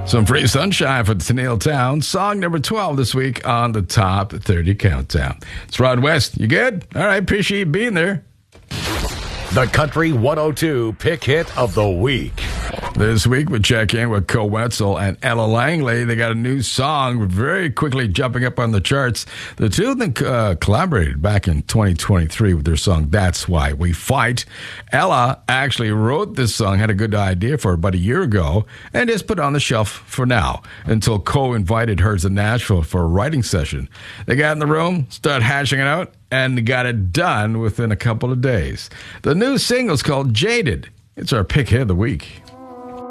Some free sunshine for Tennille Town. Song number 12 this week on the Top 30 Countdown. It's Rod West. You good? All right. Appreciate you being there. The Country 102 Pick Hit of the Week. This week, we check in with Co Wetzel and Ella Langley. They got a new song very quickly jumping up on the charts. The two of them collaborated back in 2023 with their song, That's Why We Fight. Ella actually wrote this song, had a good idea for it about a year ago, and just put it on the shelf for now until Co invited her to Nashville for a writing session. They got in the room, started hashing it out, and got it done within a couple of days. The new single is called Jaded. It's our pick hit of the week.